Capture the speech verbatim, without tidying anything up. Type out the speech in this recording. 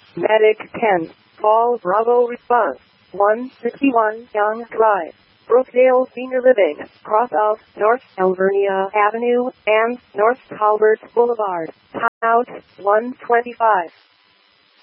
Medic ten. Call Bravo response. one sixty-one Young Drive, Brookdale Senior Living, cross of North Alvernia Avenue and North Talbot Boulevard. Out one twenty-five.